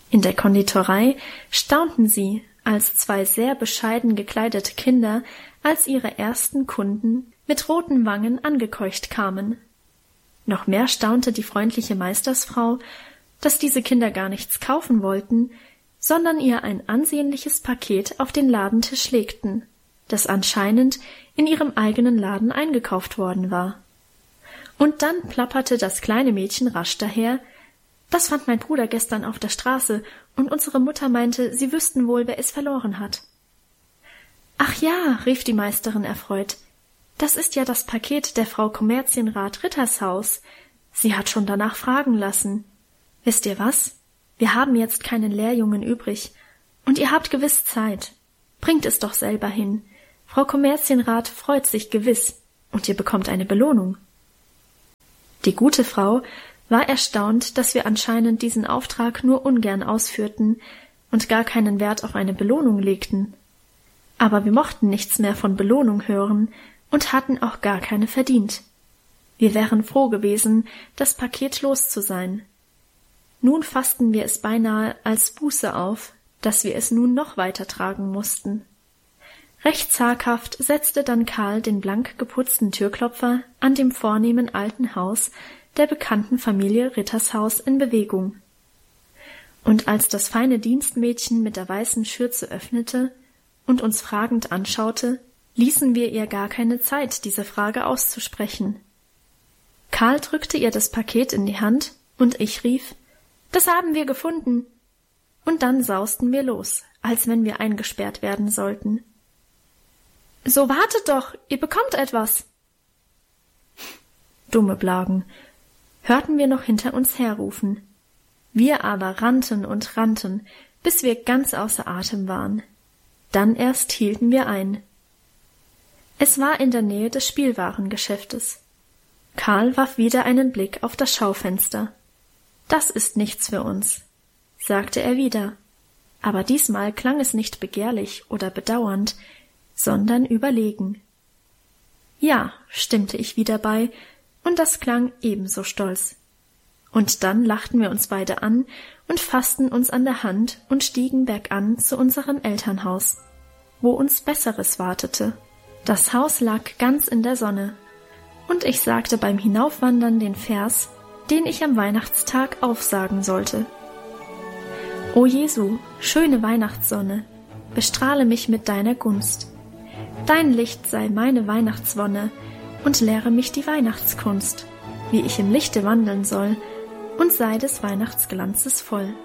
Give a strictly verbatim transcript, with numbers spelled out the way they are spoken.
In der Konditorei staunten sie, als zwei sehr bescheiden gekleidete Kinder als ihre ersten Kunden mit roten Wangen angekeucht kamen. Noch mehr staunte die freundliche Meistersfrau, dass diese Kinder gar nichts kaufen wollten, sondern ihr ein ansehnliches Paket auf den Ladentisch legten, das anscheinend in ihrem eigenen Laden eingekauft worden war. Und dann plapperte das kleine Mädchen rasch daher: »Das fand mein Bruder gestern auf der Straße, und unsere Mutter meinte, sie wüssten wohl, wer es verloren hat.« »Ach ja«, rief die Meisterin erfreut, »das ist ja das Paket der Frau Kommerzienrat Rittershaus. Sie hat schon danach fragen lassen. Wisst ihr was? Wir haben jetzt keinen Lehrjungen übrig, und ihr habt gewiss Zeit. Bringt es doch selber hin. Frau Kommerzienrat freut sich gewiss, und ihr bekommt eine Belohnung.« Die gute Frau war erstaunt, dass wir anscheinend diesen Auftrag nur ungern ausführten und gar keinen Wert auf eine Belohnung legten. Aber wir mochten nichts mehr von Belohnung hören und hatten auch gar keine verdient. Wir wären froh gewesen, das Paket los zu sein. Nun fassten wir es beinahe als Buße auf, dass wir es nun noch weiter tragen mussten. Recht zaghaft setzte dann Karl den blank geputzten Türklopfer an dem vornehmen alten Haus der bekannten Familie Rittershaus in Bewegung. Und als das feine Dienstmädchen mit der weißen Schürze öffnete und uns fragend anschaute, ließen wir ihr gar keine Zeit, diese Frage auszusprechen. Karl drückte ihr das Paket in die Hand, und ich rief: »Das haben wir gefunden!« Und dann sausten wir los, als wenn wir eingesperrt werden sollten. »So wartet doch, ihr bekommt etwas!« Dumme Blagen, hörten wir noch hinter uns herrufen. Wir aber rannten und rannten, bis wir ganz außer Atem waren. Dann erst hielten wir ein. Es war in der Nähe des Spielwarengeschäftes. Karl warf wieder einen Blick auf das Schaufenster. »Das ist nichts für uns«, sagte er wieder, aber diesmal klang es nicht begehrlich oder bedauernd, sondern überlegen. »Ja«, stimmte ich wieder bei, und das klang ebenso stolz. Und dann lachten wir uns beide an und fassten uns an der Hand und stiegen bergan zu unserem Elternhaus, wo uns Besseres wartete. Das Haus lag ganz in der Sonne, und ich sagte beim Hinaufwandern den Vers, den ich am Weihnachtstag aufsagen sollte. »O Jesu, schöne Weihnachtssonne, bestrahle mich mit deiner Gunst. Dein Licht sei meine Weihnachtswonne und lehre mich die Weihnachtskunst, wie ich im Lichte wandeln soll und sei des Weihnachtsglanzes voll.«